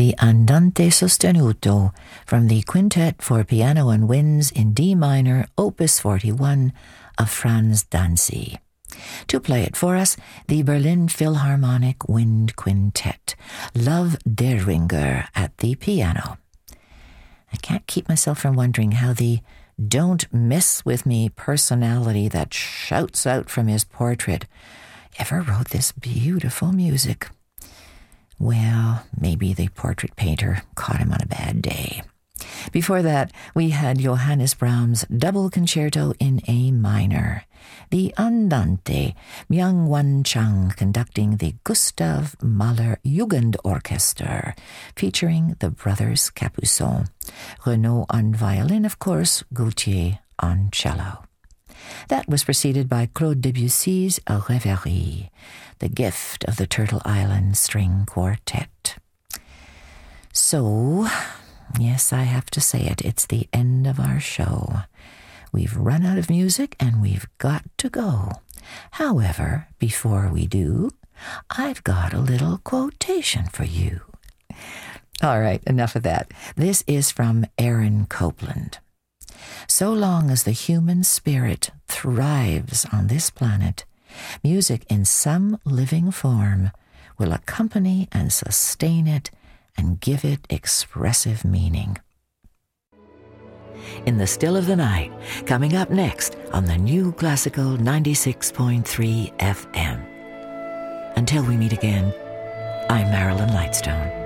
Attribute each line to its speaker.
Speaker 1: the Andante Sostenuto from the Quintet for Piano and Winds in D minor, Opus 41 of Franz Danzig. To play it for us, the Berlin Philharmonic Wind Quintet, Love Derringer at the piano. I can't keep myself from wondering how the "don't mess with me" personality that shouts out from his portrait ever wrote this beautiful music. Well, maybe the portrait painter caught him on a bad day. Before that, we had Johannes Brahms' Double Concerto in A minor, the Andante, Myung-Whun Chung conducting the Gustav Mahler Jugendorchester, featuring the brothers Capuçon, Renaud on violin, of course, Gautier on cello. That was preceded by Claude Debussy's Rêverie, the gift of the Turtle Island String Quartet. So, yes, I have to say it, it's the end of our show. We've run out of music and we've got to go. However, before we do, I've got a little quotation for you. All right, enough of that. This is from Aaron Copland. So long as the human spirit thrives on this planet, music in some living form will accompany and sustain it and give it expressive meaning. In the Still of the Night, coming up next on the New Classical 96.3 FM. Until we meet again, I'm Marilyn Lightstone.